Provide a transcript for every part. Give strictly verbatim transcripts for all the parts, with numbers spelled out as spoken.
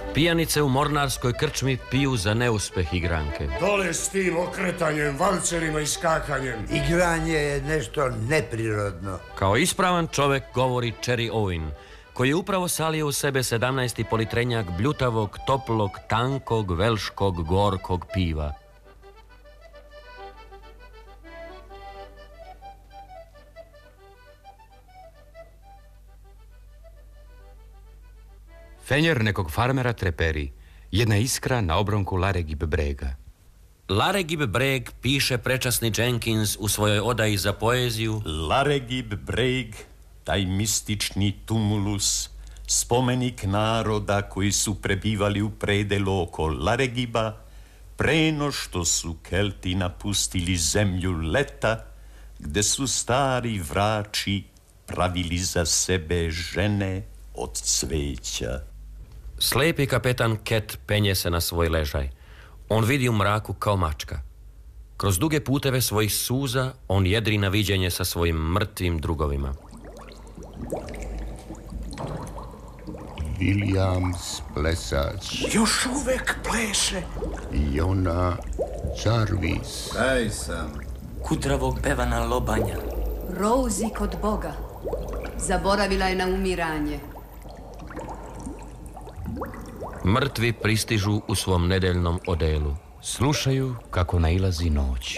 Pijanice u mornarskoj krčmi piju za neuspeh igranke. Dole s tim okretanjem, valcerima i skakanjem. Igranje je nešto neprirodno. Kao ispravan čovek govori Cherry Owen, koji je upravo salio u sebe sedamnaesti politrenjak bljutavog, toplog, tankog, velškog, gorkog piva. Fenjer nekog farmera treperi, jedna iskra na obronku Laregib brega. Laregib breg piše prečasni Jenkins u svojoj odaji za poeziju. Laregib breg, taj mistični tumulus, spomenik naroda koji su prebivali u predelu oko Laregiba, preno što su Kelti napustili zemlju leta, gde su stari vrači pravili za sebe žene od cveća. Slepi kapetan Cat penje se na svoj ležaj. On vidi u mraku kao mačka. Kroz duge puteve svojih suza on jedri na viđenje sa svojim mrtvim drugovima. Williams plesač. Još uvek pleše. Jona Jarvis. Taj sam. Kudravog Bevana Lobanja. Rosie kod Boga. Zaboravila je na umiranje. Mrtvi pristižu u svom nedeljnom odelu. Slušaju kako nailazi noć.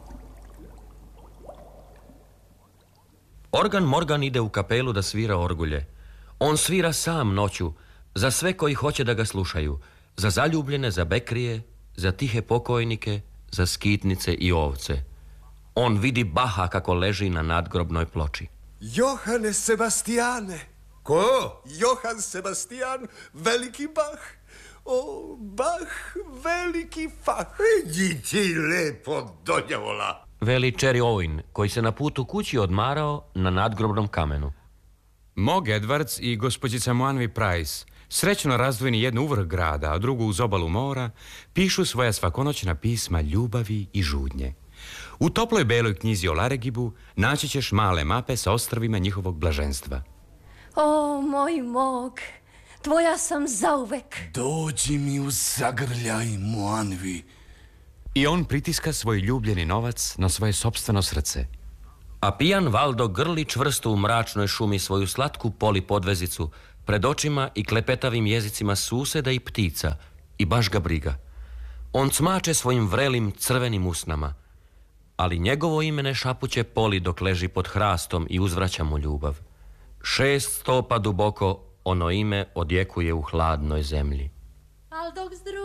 Organ Morgan ide u kapelu da svira orgulje. On svira sam noću, za sve koji hoće da ga slušaju. Za zaljubljene, za bekrije, za tihe pokojnike, za skitnice i ovce. On vidi Baha kako leži na nadgrobnoj ploči. Johane Sebastijane. Ko? Johan Sebastian, veliki Bach. O, Bach, veliki fah. Idi ti lepo donjavola. Veli Cherry Owen, koji se na putu kući odmarao na nadgrobnom kamenu. Mog Edwards i gospođica Moanvi Price, srećno razdvojeni jednu u vrh grada, a drugu uz obalu mora, pišu svoja svakonoćna pisma ljubavi i žudnje. U toploj beloj knjizi o Laregibu naći ćeš male mape sa ostrvima njihovog blaženstva. O, moj mog, tvoja sam zauvek. Dođi mi u zagrljaj, Moanvi. I on pritiska svoj ljubljeni novac na svoje sopstveno srce. A pijan Valdo grli čvrsto u mračnoj šumi svoju slatku poli podvezicu pred očima i klepetavim jezicima suseda i ptica i baš ga briga. On cmače svojim vrelim crvenim usnama, ali njegovo ime ne šapuće poli dok leži pod hrastom i uzvraća mu ljubav. Šest stopa duboko ono ime odjekuje u hladnoj zemlji. Al dok